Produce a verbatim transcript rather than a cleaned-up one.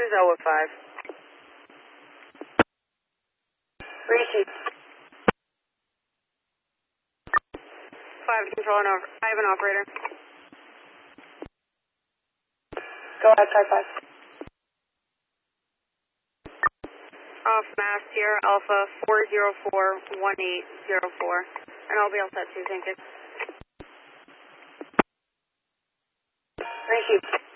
Zero five. Receive. Five control and over. I have an operator. Go ahead, five five. Off mass here, Alpha four zero four one eight zero four, and I'll be all set too. Thank you. Receive.